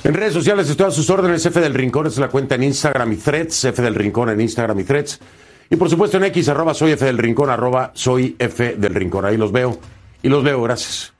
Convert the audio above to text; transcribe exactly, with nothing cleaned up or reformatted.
En redes sociales estoy a sus órdenes, F del Rincón, es la cuenta en Instagram y Threads, F del Rincón en Instagram y Threads. Y por supuesto en X, arroba soy F del Rincón, arroba soy F del Rincón. Ahí los veo y los leo, gracias.